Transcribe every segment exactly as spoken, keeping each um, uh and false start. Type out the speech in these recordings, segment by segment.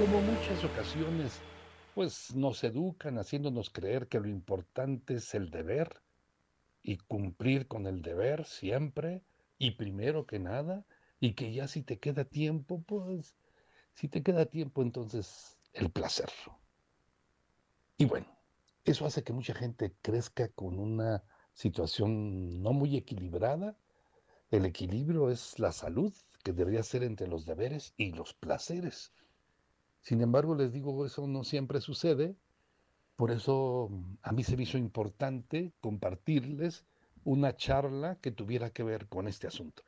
como muchas ocasiones, pues nos educan haciéndonos creer que lo importante es el deber y cumplir con el deber siempre y primero que nada, y que ya si te queda tiempo, pues si te queda tiempo, entonces el placer. Y bueno, eso hace que mucha gente crezca con una situación no muy equilibrada. El equilibrio es la salud, que debería ser entre los deberes y los placeres. Sin embargo, les digo, eso no siempre sucede. Por eso mm, a mí se me hizo importante compartirles una charla que tuviera que ver con este asunto,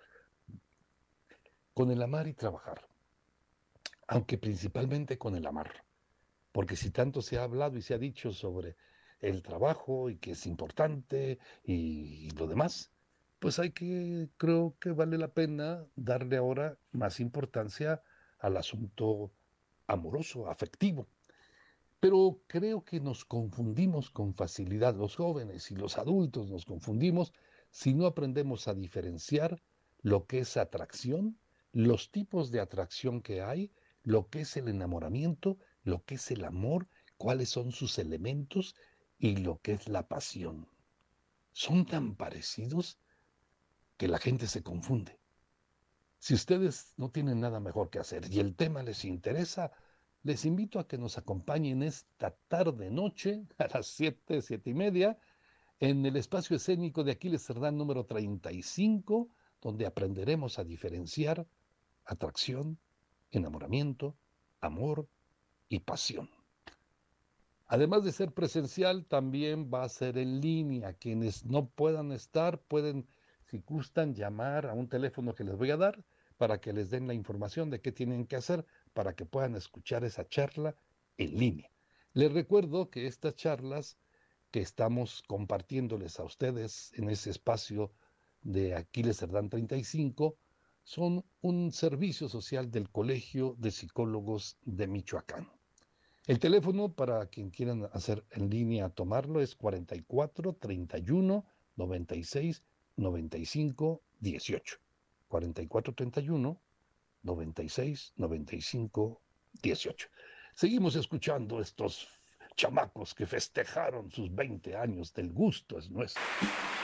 con el amar y trabajar, aunque principalmente con el amar, porque si tanto se ha hablado y se ha dicho sobre el trabajo y que es importante y, y lo demás, pues hay que, creo que vale la pena darle ahora más importancia al asunto amoroso, afectivo. Pero creo que nos confundimos con facilidad, los jóvenes y los adultos nos confundimos si no aprendemos a diferenciar lo que es atracción, los tipos de atracción que hay, lo que es el enamoramiento, lo que es el amor, cuáles son sus elementos y lo que es la pasión. Son tan parecidos que la gente se confunde. Si ustedes no tienen nada mejor que hacer y el tema les interesa, les invito a que nos acompañen esta tarde noche a las siete, siete y media en el espacio escénico de Aquiles Cerdán número treinta y cinco, donde aprenderemos a diferenciar atracción, enamoramiento, amor y pasión. Además de ser presencial, también va a ser en línea. Quienes no puedan estar, pueden, si gustan, llamar a un teléfono que les voy a dar para que les den la información de qué tienen que hacer para que puedan escuchar esa charla en línea. Les recuerdo que estas charlas que estamos compartiéndoles a ustedes en ese espacio de Aquiles Cerdán treinta y cinco son un servicio social del Colegio de Psicólogos de Michoacán. El teléfono para quien quieran hacer en línea tomarlo es cuarenta y cuatro, treinta y uno, noventa y seis, noventa y cinco, dieciocho. cuarenta y cuatro, treinta y uno, noventa y seis, noventa y cinco, dieciocho. Seguimos escuchando estos chamacos que festejaron sus veinte años del gusto es nuestro.